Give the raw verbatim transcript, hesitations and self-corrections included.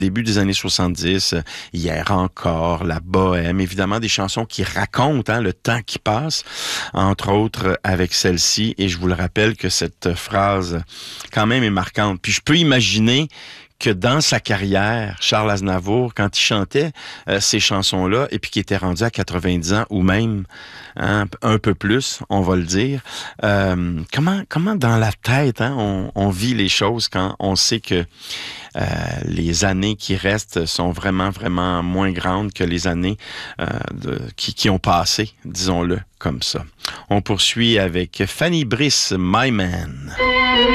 début des années soixante-dix, euh, Hier encore, La Bohème, évidemment des chansons qui racontent hein, le temps qui passe, entre autres euh, avec celle-ci. Et je vous le rappelle que cette phrase, quand même, est marquante. Puis je peux imaginer que dans sa carrière, Charles Aznavour, quand il chantait euh, ces chansons-là, et puis qu'il était rendu à quatre-vingt-dix ans, ou même hein, un peu plus, on va le dire, euh, comment comment dans la tête hein, on, on vit les choses quand on sait que euh, les années qui restent sont vraiment, vraiment moins grandes que les années euh, de, qui, qui ont passé, disons-le comme ça. On poursuit avec Fanny Brice, My Man.